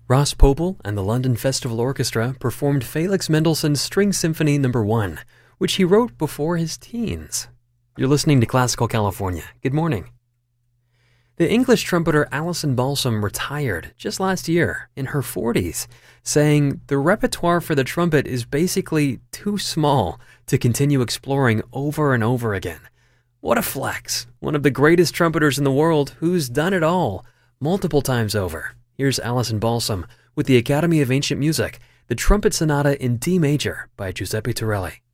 Ross Popel and the London Festival Orchestra performed Felix Mendelssohn's String Symphony No. 1, which he wrote before his teens. You're listening to Classical California. Good morning. The English trumpeter Alison Balsom retired just last year in her 40s, saying the repertoire for the trumpet is basically too small to continue exploring over and over again. What a flex! One of the greatest trumpeters in the world who's done it all, multiple times over. Here's Alison Balsom with the Academy of Ancient Music, the Trumpet Sonata in D major by Giuseppe Torelli.